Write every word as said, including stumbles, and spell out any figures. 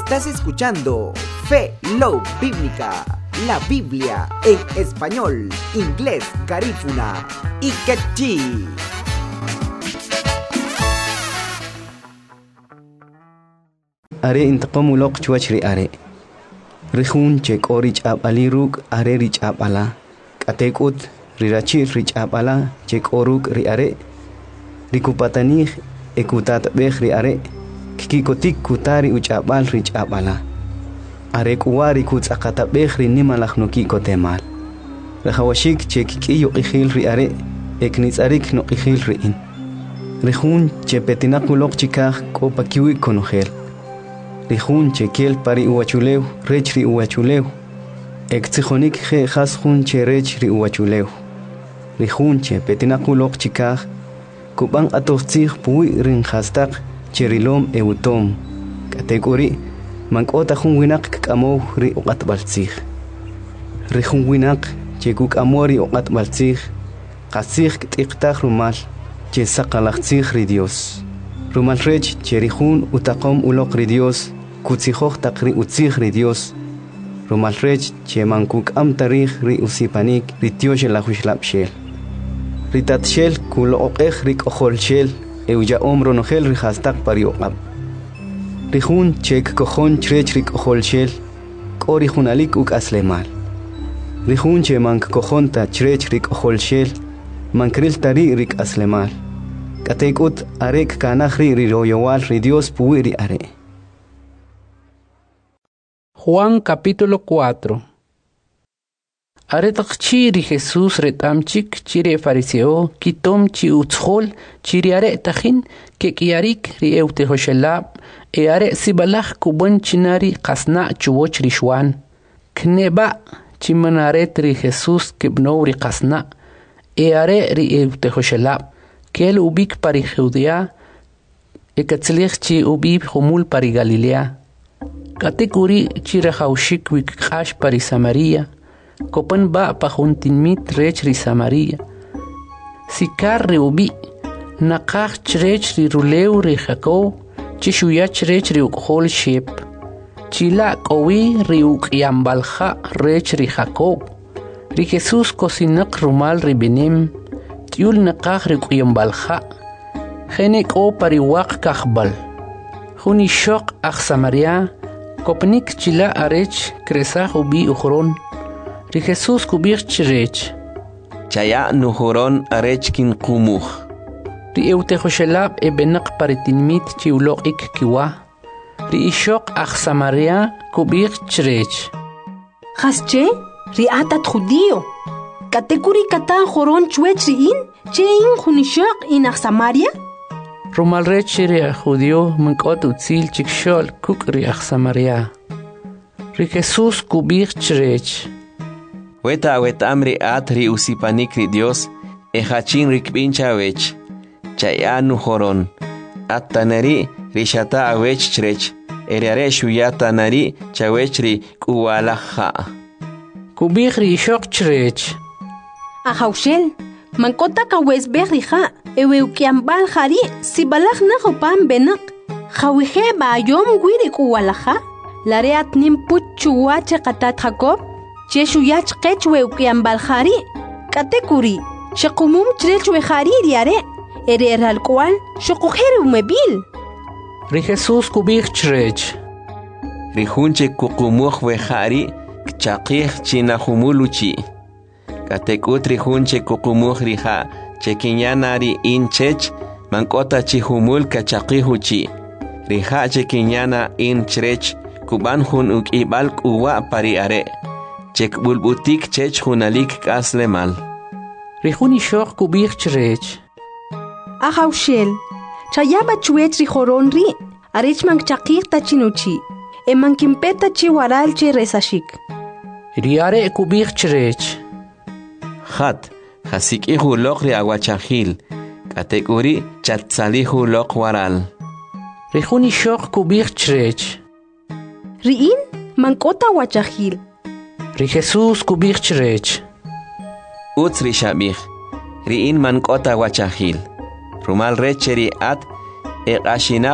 Estás escuchando Fe Love Bíblica, la Biblia en español, inglés, garífuna y quechí. Are intaqamu loq chuachri are. Rihun chek orich ab aliruk are rich ab ala. Katekut rirachi rich ab ala chek oruk ri are. Rikupatanich ekutat bech ri are. Kikotik kutari uch abal rich ab ala. Are kuwari kuts akata bech ri nimalach no kiko temal. Rahawashik chek kiyo ikhil ri are. Eknitz arik no ikhil ri in. Rihun che petinaku loq chikach ko pakiwi konohel. Rihun chekel pari uachuleu, rechri uachuleu. Ektsijonik je khashun che rechri uachuleu. Rihun che petinakulok chikaj. Kubang atochtzig pui rin hastak cherilom eutom. Kategori mankota jun winak kamo ri uqat baltzig. Rihun winak che kuk amori uqat baltzig. Qasig tiktak rumal che saqalachtzig ri Dios. Rumal rech che rihun utaqom ulok ri Dios. Kutzijoj takri utzig ri Dios. Rumal rech che mankuk am tarij ri usipanik ri tioje la hushlap shel. Ritat shel kulo oqej ri kohol shel euja omro nogel ri hastak pari oqab. Rihun chek kojon chrech ri kohol shel kori hunalik uk aslemal. Rihun che mank kojonta chrech ri kohol shel mankril tari rik aslemal. Katekut arek kanajri ri royowal ri Dios puiri are. Juan capítulo cuatro. Aretak chiri Jesús retamchik chiri fariseo kitom chi utschol chiri are tajin ke kiarik ri eute hoshelab e are sibalach kubon chinari qasna chuwoch rishwan kneba chimanaret ri Jesús kibno ri qasna e are ri eute hoshelab kel ubik pari Judea e katzlich chi ubib humul pari Galilea. Kategori chira haushik wik khash pari Samaria. Kopan ba pa juntin mit rech ri Samaria. Sikar ri ubi. Nakach chrech ri ruleu ri Jacob. Chishuya chrech ri ukhol shep. Chila kowi ri ukyambalha rech ri Jacob. Ri Jesus kosinak rumal ri benem. Tiul nakach ri ukyambalha. Genek o pari wak kachbal. Huni shok ach Samaria. Kopnik chila arech kresach ubi ukhron. Ri Jesus kubir chirech. Chaya nuhuron arech kin kumuh. Ri eute hoshelab e benak paritinmit chiulok ik kiwa. Ri ishok ach Samaria kubir chirech. Hasche ri atat judio. Katekuri kata horon chuech ri in. Che in hunishok in ach Samaria? Rumal rech ri judio mankot utzil chikshol kuk ri ach Samaria. Ri Jesus kubir chirech. Weta weta amri atri usipanik ri Dios e hachin rikbincha wech. Chaya nuhoron. Atanari rishata awech chrech. Eriare shuyata nari chawech ri kuwalaha. Kubir ri shok chrech. Ahaushel. Mankota kawes berriha. Ewe ukiambal hari si balak na hopan benak. Hawihe ba yom gwiri kuwalaha. Lareat nimput chuwache katat Jacob. Cheshu yach qechwe ukiambal hari. Katekuri. Shakumum chrechwe hari diare. Ere eral kual. Shakuheru mebil. Ri Jesus kubir chrech. Rihunche kukumuh we hari. Kchaqih china humuluchi. Katekut rihunche kukumuh riha. Chekinyanari in chech, mankota chihumul kachaqihuchi. Riha chekinyana in chrech, kuban hun uk ibal uwa pari are. Chek bulbutik chech hunalik kaslemal. Rihuni shok kubir chrech. Ahaushel, chayaba chuech rihoron ri, arech mank chaqir tachinuchi, e mankimpeta chi waral che resashik. Riare kubir chrech. Khat. Hasik-ihu lok ri aguachahil. Kategori chatsalihu lok waral. Rihuni shok kubir chrech. Riin mankota wachahil. Ri Jesus kubir chrech. Uts ri shabih. Riin mankota wachahil. Rumal recheri at e ashina